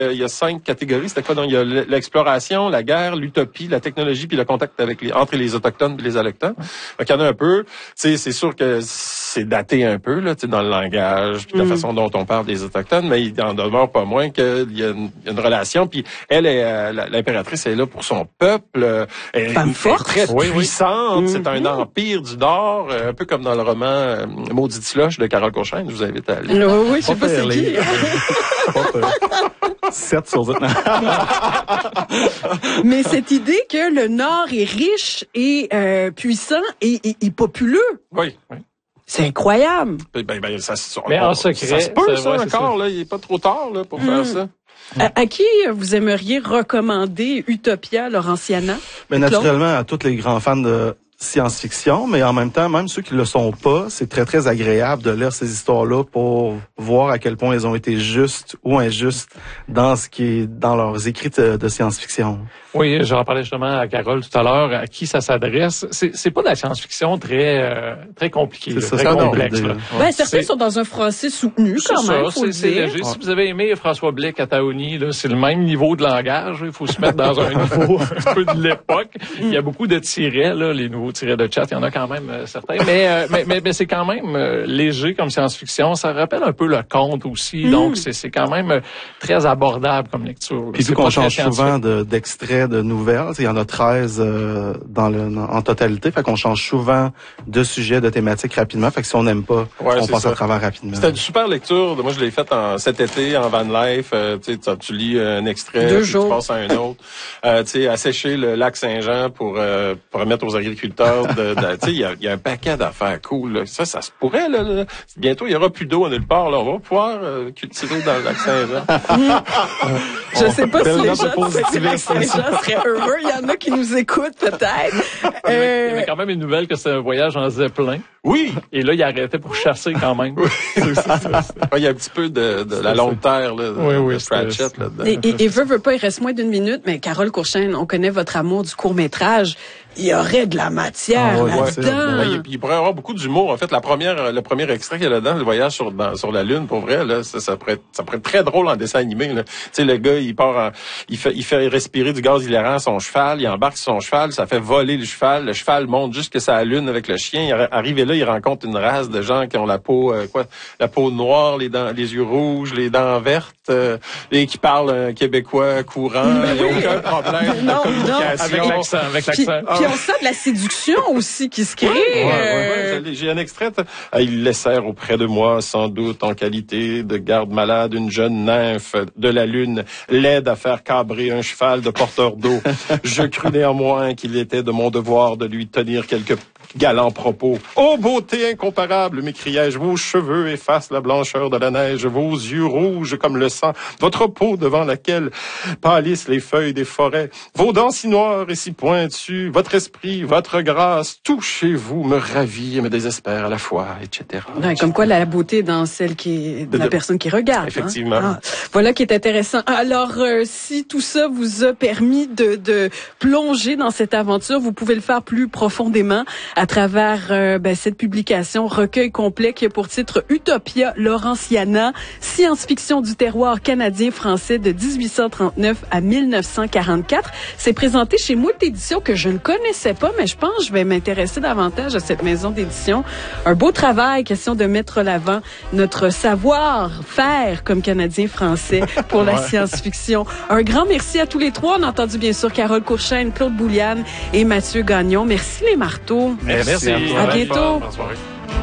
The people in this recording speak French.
il y a 5 catégories. C'était quoi? Donc, il y a l'exploration, la guerre, l'utopie, la technologie, puis le contact entre les Autochtones et les Allochtones. Donc, il y en a un peu. C'est sûr que c'est daté un peu là, dans le langage, puis la façon dont on parle des Autochtones, mais il en demeure pas moins qu'il y a une relation. Puis elle est l'impératrice est là pour son peuple. Elle est très puissante. C'est un empire du Nord, un peu comme dans le roman Maudite Slush de Carole Courchaine. Je vous invite à lire. Oui, je sais pas c'est qui. 7 sur 10. Mais cette idée que le Nord est riche et puissant et populeux. Oui. C'est incroyable. Mais en secret. Ça se peut, ça, encore, là. Il n'est pas trop tard, là, pour faire ça. À qui vous aimeriez recommander Utopia Laurentiana? Mais naturellement, à tous les grands fans de science-fiction, mais en même temps, même ceux qui le sont pas, c'est très, très agréable de lire ces histoires-là pour voir à quel point elles ont été justes ou injustes dans ce qui est dans leurs écrits de science-fiction. Oui, j'en parlais justement à Carole tout à l'heure, à qui ça s'adresse. C'est pas de la science-fiction très compliquée, très complexe. Certains sont dans un français soutenu quand même, faut le dire. Léger. Si vous avez aimé François Blake à Taoni, là, c'est le même niveau de langage. Il faut se mettre dans un niveau un peu de l'époque. Il y a beaucoup de tirets, là, les nouveaux tirets de chat, il y en a quand même certains. Mais c'est quand même léger comme science-fiction. Ça rappelle un peu le conte aussi. Donc, c'est quand même très abordable comme lecture. Puis vu qu'on change souvent d'extraits de nouvelles, il y en a 13 en totalité, fait qu'on change souvent de sujet, de thématique rapidement, fait que si on n'aime pas, on passe à travers rapidement. C'était une super lecture. Moi, je l'ai faite cet été en van life. Tu lis un extrait, tu passes à un autre. Assécher le lac Saint-Jean pour remettre aux agriculteurs. Il y a un paquet d'affaires cool. Là. Ça se pourrait. Là. Bientôt, il y aura plus d'eau nulle part. Là. On va pouvoir cultiver dans le lac Saint-Jean. Je sais pas si les gens seraient heureux. Il y en a qui nous écoutent peut-être. Il y avait quand même une nouvelle que c'est un voyage en zeppelin. Oui. Et là, il arrêtait pour chasser quand même. Il y a un petit peu de la longue terre là, de Pratchett là-dedans. Et veut pas, il reste moins d'une minute, mais Carole Courchaine, on connaît votre amour du court-métrage. Il y aurait de la matière là-dedans. Il pourrait y avoir beaucoup d'humour. En fait, le premier extrait qu'il y a là-dedans, le voyage sur la Lune, pour vrai, là, ça pourrait être très drôle en dessin animé. Tu sais, le gars, il fait respirer du gaz hilarant à son cheval, il embarque sur son cheval, ça fait voler le cheval monte jusque sur la Lune avec le chien. Arrivé là, il rencontre une race de gens qui ont la peau noire, les yeux rouges, les dents vertes, et qui parlent québécois courant. Il n'y a aucun problème de communication. Avec l'accent. Puis on sent de la séduction aussi qui se crée. J'ai un extrait. Il laissèrent auprès de moi, sans doute en qualité de garde-malade, une jeune nymphe de la Lune, laide à faire cabrer un cheval de porteur d'eau. Je crus néanmoins qu'il était de mon devoir de lui tenir quelques galants propos. Ô beauté incomparable, m'écriai-je, vos cheveux effacent la blancheur de la neige, vos yeux rouges comme le sang, votre peau devant laquelle pâlissent les feuilles des forêts, vos dents si noires et si pointues, votre esprit, votre grâce, tout chez vous me ravit et me désespère à la fois, etc. Ouais, comme quoi la beauté dans celle qui est de la personne qui regarde. Effectivement. Hein? Voilà qui est intéressant. Alors, si tout ça vous a permis de plonger dans cette aventure, vous pouvez le faire plus profondément à travers cette publication, recueil complet qui a pour titre Utopia Laurentiana, science-fiction du terroir canadien-français de 1839 à 1944. C'est présenté chez Moult Éditions que je ne connaissais pas, mais je pense que je vais m'intéresser davantage à cette maison d'édition. Un beau travail, question de mettre l'avant notre savoir-faire comme Canadien-Français pour la science-fiction. Un grand merci à tous les trois. On a entendu bien sûr Carole Courchaine, Claude Bouliane et Mathieu Gagnon. Merci les marteaux. Merci. À bientôt. Bonne soirée.